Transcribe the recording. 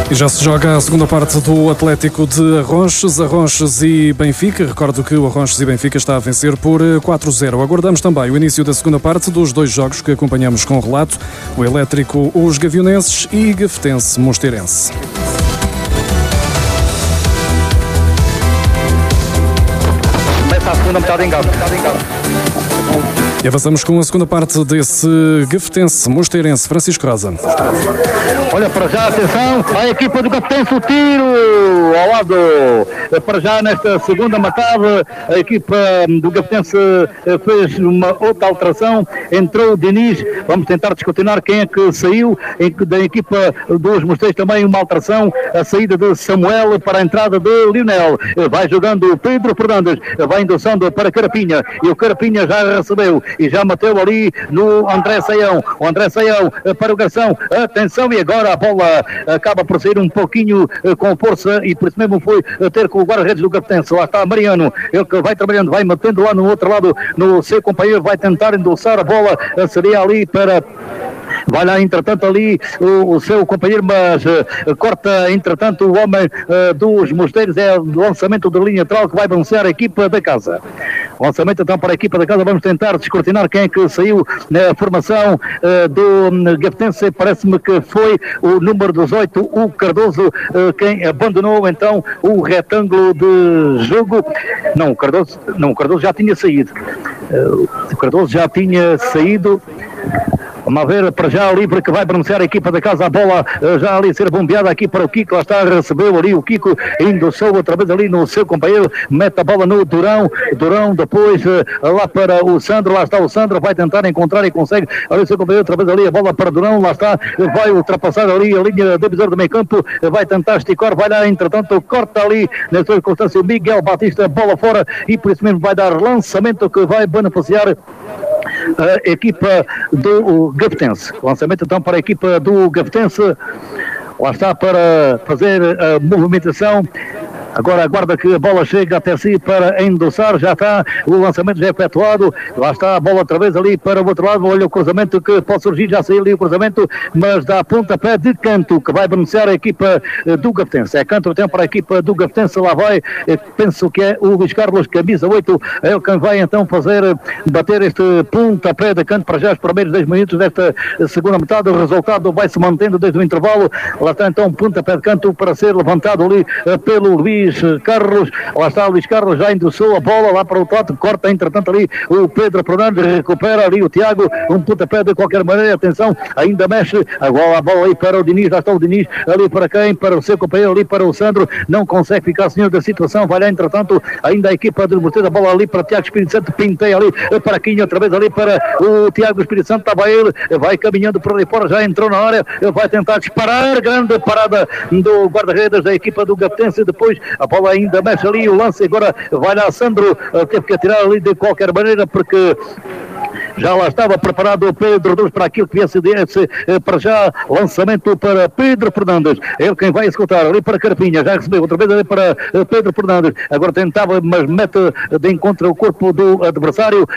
E já se joga a segunda parte do Atlético de Arronches e Benfica. Recordo que o Arronches e Benfica está a vencer por 4-0. Aguardamos também o início da segunda parte dos dois jogos que acompanhamos com relato: o Elétrico, os Gavionenses e Gafetense Mosteirense. Começa a segunda metade em casa. E avançamos com a segunda parte desse Gafetense Mosteirense. Francisco Rosa. Olha, para já, atenção, a equipa do Gafetense, o tiro ao lado. Para já, nesta segunda metade, a equipa do Gafetense fez uma outra alteração. Entrou o Diniz. Vamos tentar descontinuar quem é que saiu. Da equipa dos Mosteiros também uma alteração. A saída de Samuel para a entrada de Lionel. Vai jogando Pedro Fernandes. Vai endossando para Carapinha. E o Carapinha já recebeu e já bateu ali no André Saião. O André Saião para o Garção. Atenção, e agora a bola acaba por sair um pouquinho com força e por isso mesmo foi ter com o guarda-redes do Gafetense. Lá está Mariano, ele que vai trabalhando, vai metendo lá no outro lado no seu companheiro, vai tentar endossar a bola, seria ali para... Vai lá, entretanto, ali o seu companheiro, mas corta, entretanto, o homem dos Mosteiros. É o lançamento de linha lateral que vai balancear a equipa da casa. Lançamento então para a equipa da casa. Vamos tentar descortinar quem é que saiu na formação do Gafetense. Parece-me que foi o número 18, o Cardoso, quem abandonou então o retângulo de jogo. Não, o Cardoso já tinha saído. O Cardoso já tinha saído. Vamos ver para já livre que vai pronunciar a equipa da casa, a bola já ali a ser bombeada aqui para o Kiko, lá está, recebeu ali o Kiko, endossou outra vez ali no seu companheiro, mete a bola no Durão depois lá para o Sandro, lá está o Sandro, vai tentar encontrar e consegue, ali o seu companheiro outra vez ali, a bola para Durão, lá está, vai ultrapassar ali a linha de visor do meio campo, vai tentar esticar, vai lá, entretanto corta ali, nesta circunstância o Miguel Batista, bola fora e por isso mesmo vai dar lançamento que vai beneficiar a equipa do Gafetense. Lançamento então para a equipa do Gafetense. Lá está para fazer a movimentação. Agora aguarda que a bola chegue até si para endossar, já está, o lançamento já é efetuado, lá está a bola outra vez ali para o outro lado, olha o cruzamento que pode surgir, já saiu ali o cruzamento, mas dá pontapé de canto que vai beneficiar a equipa do Gafetense. É canto então para a equipa do Gafetense, lá vai, penso que é o Luís Carlos, camisa 8, é quem vai então bater este pontapé de canto para já os primeiros 10 minutos desta segunda metade. O resultado vai se mantendo desde o intervalo, lá está então pontapé de canto para ser levantado ali pelo Luís Carlos, lá está o Luís Carlos, já endossou a bola lá para o lado, corta entretanto ali o Pedro Fernandes, recupera ali o Tiago, um pontapé de qualquer maneira, atenção, ainda mexe, agora a bola aí para o Diniz, lá está o Diniz, ali para quem? Para o seu companheiro, ali para o Sandro, não consegue ficar senhor da situação, vai lá entretanto, ainda a equipa de Mosteiros, a bola ali para Tiago Espírito Santo, pinteia ali para Quinho, outra vez ali para o Tiago Espírito Santo, estava ele, vai caminhando por ali fora, já entrou na área, vai tentar disparar, grande parada do guarda-redes da equipa do Gafetense, depois a bola ainda mexe ali, o lance agora vai lá Sandro, teve que atirar ali de qualquer maneira porque já lá estava preparado o Pedro Douros para aquilo que viesse para já, lançamento para Pedro Fernandes, ele quem vai executar ali para Carapinha, já recebeu outra vez ali para Pedro Fernandes, agora tentava, mas mete de encontro o corpo do adversário,